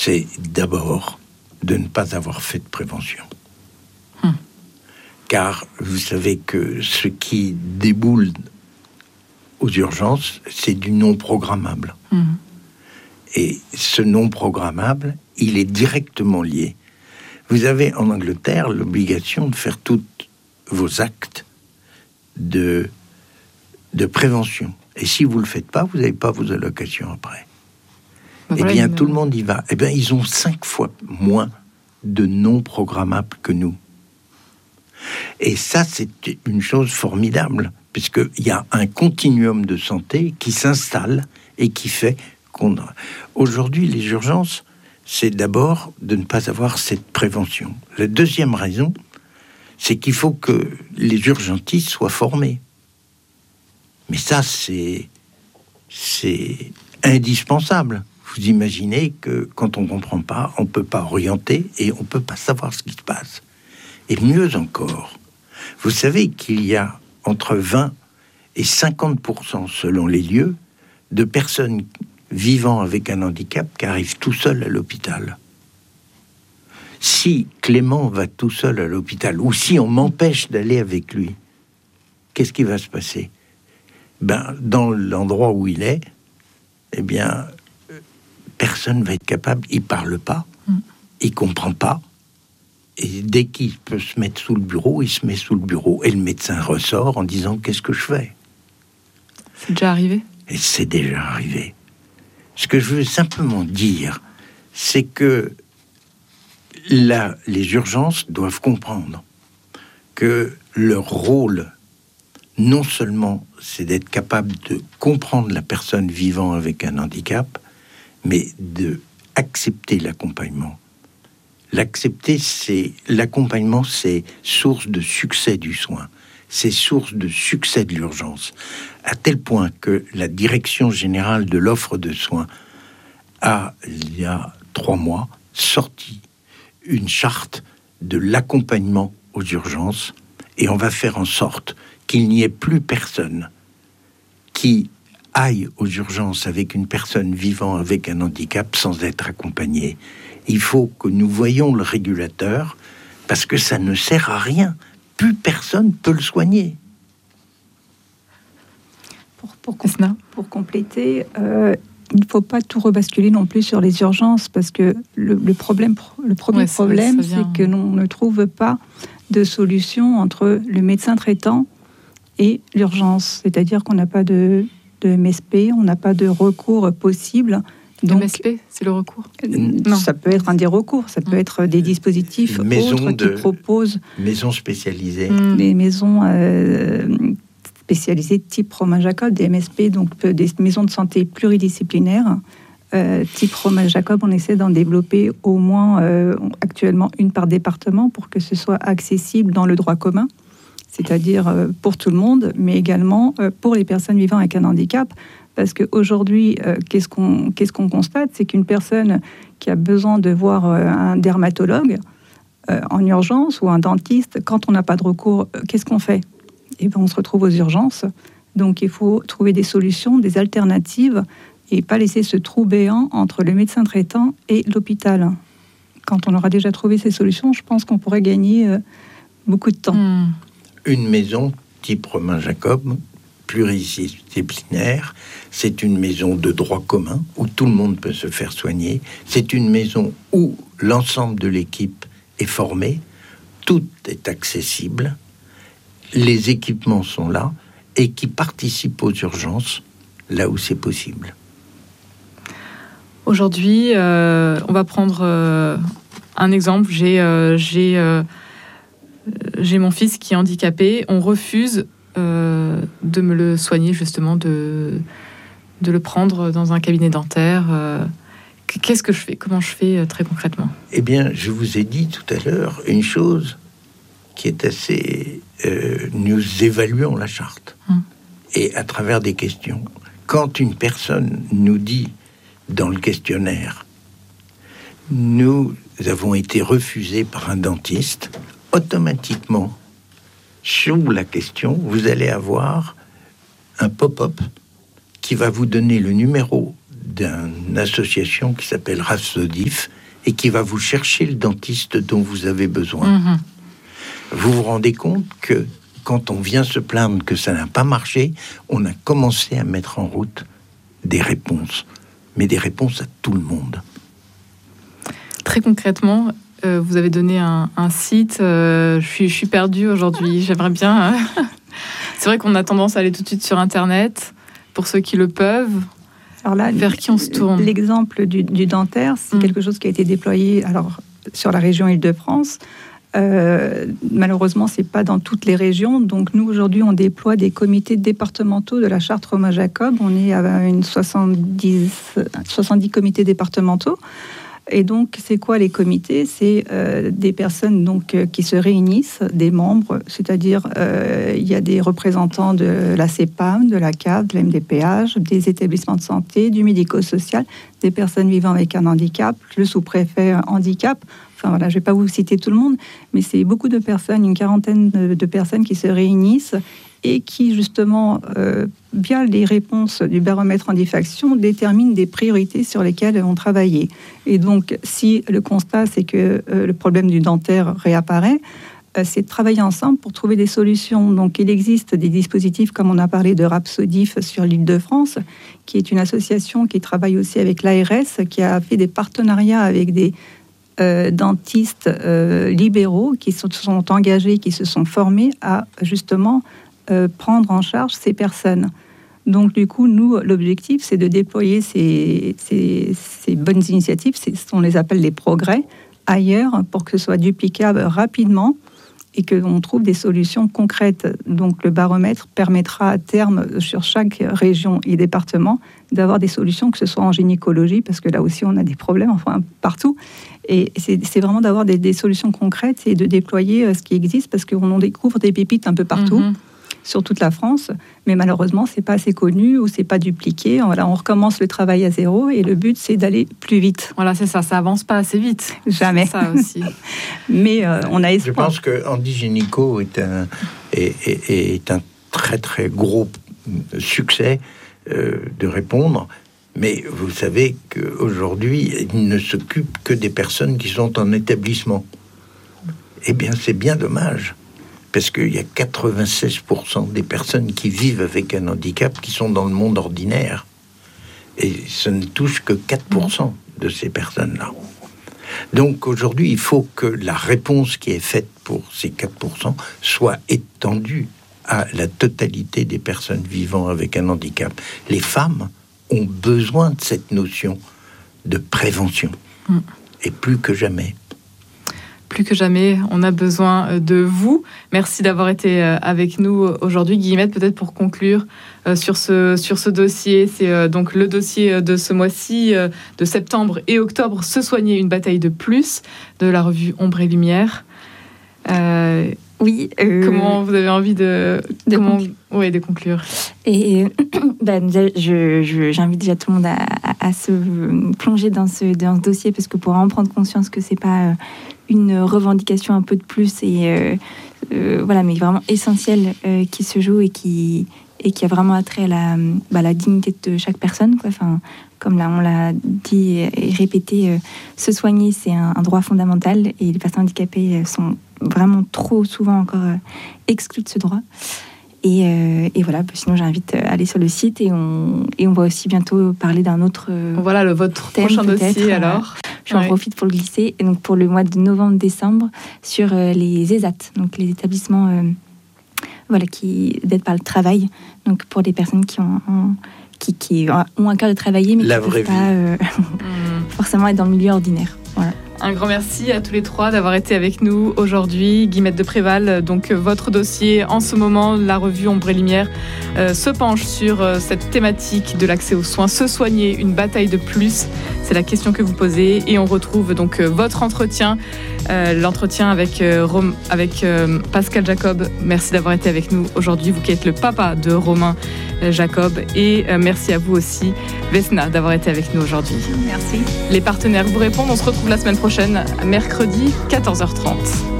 c'est d'abord de ne pas avoir fait de prévention. Car vous savez que ce qui déboule aux urgences, c'est du non programmable. Et ce non programmable, il est directement lié. Vous avez en Angleterre l'obligation de faire tous vos actes de prévention. Et si vous ne le faites pas, vous n'avez pas vos allocations après. Bien, tout le monde y va. Eh bien, ils ont 5 fois moins de non programmables que nous. Et ça, c'est une chose formidable, puisqu'il y a un continuum de santé qui s'installe et qui fait qu'on... Aujourd'hui, les urgences, c'est d'abord de ne pas avoir cette prévention. La deuxième raison, c'est qu'il faut que les urgentistes soient formés. Mais ça, c'est indispensable. Vous imaginez que quand on ne comprend pas, on ne peut pas orienter et on ne peut pas savoir ce qui se passe. Et mieux encore, vous savez qu'il y a entre 20 et 50%, selon les lieux, de personnes vivant avec un handicap qui arrivent tout seuls à l'hôpital. Si Clément va tout seul à l'hôpital, ou si on m'empêche d'aller avec lui, qu'est-ce qui va se passer? Dans l'endroit où il est, eh bien, personne ne va être capable, il ne parle pas, il ne comprend pas, et dès qu'il peut se mettre sous le bureau, il se met sous le bureau, et le médecin ressort en disant « Qu'est-ce que je fais ?» C'est déjà arrivé? Et c'est déjà arrivé. Ce que je veux simplement dire, c'est que là, les urgences doivent comprendre que leur rôle, non seulement c'est d'être capable de comprendre la personne vivant avec un handicap, mais de accepter l'accompagnement. L'accompagnement, c'est source de succès du soin. C'est source de succès de l'urgence. À tel point que la Direction générale de l'offre de soins a, il y a 3 mois, sorti une charte de l'accompagnement aux urgences, et on va faire en sorte qu'il n'y ait plus personne qui aille aux urgences avec une personne vivant avec un handicap sans être accompagnée. Il faut que nous voyions le régulateur, parce que ça ne sert à rien. Plus personne peut le soigner. Pour compléter, il ne faut pas tout rebasculer non plus sur les urgences, parce que le premier problème, c'est que l'on ne trouve pas de solution entre le médecin traitant et l'urgence. C'est-à-dire qu'on n'a pas de MSP, on n'a pas de recours possible. Donc, MSP, c'est le recours? Non. Ça peut être un des recours, ça peut être des dispositifs autres qui proposent... Maisons spécialisées. Des maisons spécialisées type Romain Jacob, des MSP, donc des maisons de santé pluridisciplinaires. Type Romain Jacob, on essaie d'en développer au moins actuellement une par département pour que ce soit accessible dans le droit commun, c'est-à-dire pour tout le monde, mais également pour les personnes vivant avec un handicap. Parce qu'aujourd'hui, qu'est-ce qu'on constate? C'est qu'une personne qui a besoin de voir un dermatologue en urgence ou un dentiste, quand on n'a pas de recours, qu'est-ce qu'on fait? Eh bien, on se retrouve aux urgences. Donc, il faut trouver des solutions, des alternatives, et pas laisser ce trou béant entre le médecin traitant et l'hôpital. Quand on aura déjà trouvé ces solutions, je pense qu'on pourrait gagner beaucoup de temps. Une maison type Romain Jacob, pluridisciplinaire, c'est une maison de droit commun où tout le monde peut se faire soigner. C'est une maison où l'ensemble de l'équipe est formé, tout est accessible, les équipements sont là et qui participent aux urgences là où c'est possible. Aujourd'hui, on va prendre un exemple. J'ai mon fils qui est handicapé. On refuse de me le soigner, justement, de le prendre dans un cabinet dentaire. Qu'est-ce que je fais? Comment je fais très concrètement? Eh bien, je vous ai dit tout à l'heure une chose qui est assez... nous évaluons la charte. Et à travers des questions. Quand une personne nous dit dans le questionnaire « Nous avons été refusés par un dentiste », automatiquement, sous la question, vous allez avoir un pop-up qui va vous donner le numéro d'une association qui s'appelle Rhapsodif et qui va vous chercher le dentiste dont vous avez besoin. Vous vous rendez compte que quand on vient se plaindre que ça n'a pas marché, on a commencé à mettre en route des réponses, mais des réponses à tout le monde. Très concrètement, vous avez donné un site. Je suis perdue aujourd'hui. J'aimerais bien. C'est vrai qu'on a tendance à aller tout de suite sur Internet pour ceux qui le peuvent. Alors là, vers qui on se tourne? L'exemple du dentaire, c'est quelque chose qui a été déployé sur la région Île-de-France. Malheureusement, c'est pas dans toutes les régions. Donc nous, aujourd'hui, on déploie des comités départementaux de la charte Romain-Jacob. On est à 70 comités départementaux. Et donc, c'est quoi les comités? C'est des personnes donc, qui se réunissent, des membres, c'est-à-dire il y a des représentants de la CEPAM, de la CAF, de la MDPH, des établissements de santé, du médico-social, des personnes vivant avec un handicap, le sous-préfet handicap. Enfin voilà, je ne vais pas vous citer tout le monde, mais c'est beaucoup de personnes, une quarantaine de personnes qui se réunissent et qui, justement, via les réponses du baromètre handifaction, déterminent des priorités sur lesquelles on travaillait. Et donc, si le constat, c'est que le problème du dentaire réapparaît, c'est de travailler ensemble pour trouver des solutions. Donc, il existe des dispositifs, comme on a parlé de Rhapsodif sur l'Île-de-France, qui est une association qui travaille aussi avec l'ARS, qui a fait des partenariats avec des dentistes libéraux qui se sont engagés, qui se sont formés à, justement, prendre en charge ces personnes. Donc, du coup, nous, l'objectif, c'est de déployer ces bonnes initiatives, on les appelle les progrès, ailleurs, pour que ce soit duplicable rapidement et qu'on trouve des solutions concrètes. Donc, le baromètre permettra à terme, sur chaque région et département, d'avoir des solutions, que ce soit en gynécologie, parce que là aussi, on a des problèmes, enfin, partout. Et c'est vraiment d'avoir des solutions concrètes et de déployer ce qui existe, parce qu'on en découvre des pépites un peu partout. Sur toute la France, mais malheureusement, c'est pas assez connu ou c'est pas dupliqué. Voilà, on recommence le travail à zéro et le but, c'est d'aller plus vite. Voilà, c'est ça avance pas assez vite. Jamais. Ça aussi. Mais on a espoir. Je pense que Handy Gynéco est un très très gros succès de répondre. Mais vous savez qu'aujourd'hui, il ne s'occupe que des personnes qui sont en établissement. Eh bien, c'est bien dommage. Parce qu'il y a 96% des personnes qui vivent avec un handicap qui sont dans le monde ordinaire. Et ce ne touche que 4% de ces personnes-là. Donc aujourd'hui, il faut que la réponse qui est faite pour ces 4% soit étendue à la totalité des personnes vivant avec un handicap. Les femmes ont besoin de cette notion de prévention. Et plus que jamais. Plus que jamais, on a besoin de vous. Merci d'avoir été avec nous aujourd'hui. Guillemette, peut-être pour conclure sur ce dossier, c'est donc le dossier de ce mois-ci, de septembre et octobre, Se soigner, une bataille de plus, de la revue Ombre et Lumière. Oui. Comment vous avez envie de conclure? Et j'invite déjà tout le monde à se plonger dans ce dossier, parce que pour en prendre conscience que c'est pas une revendication un peu de plus et voilà, mais vraiment essentielle qui se joue et qui a vraiment attrait à la dignité de chaque personne, quoi. Enfin, comme là on l'a dit et répété, se soigner, c'est un droit fondamental et les personnes handicapées sont vraiment trop souvent encore exclues de ce droit. Et voilà, sinon j'invite à aller sur le site et on va aussi bientôt parler d'un autre voilà, votre thème, prochain dossier alors. J'en profite pour le glisser. Et donc pour le mois de novembre-décembre, sur les ESAT, donc les établissements qui d'aide par le travail, donc pour des personnes qui ont un cœur de travailler, mais qui ne peuvent pas forcément être dans le milieu ordinaire. Voilà. Un grand merci à tous les trois d'avoir été avec nous aujourd'hui. Guillemette de Préval, donc votre dossier en ce moment, la revue Ombre et Lumière se penche sur cette thématique de l'accès aux soins. Se soigner, une bataille de plus, c'est la question que vous posez. Et on retrouve donc votre entretien, l'entretien avec Pascal Jacob. Merci d'avoir été avec nous aujourd'hui, vous qui êtes le papa de Romain Jacob. Et merci à vous aussi, Vesna, d'avoir été avec nous aujourd'hui. Merci. Les partenaires vous répondent. On se retrouve la semaine prochaine, mercredi, 14h30.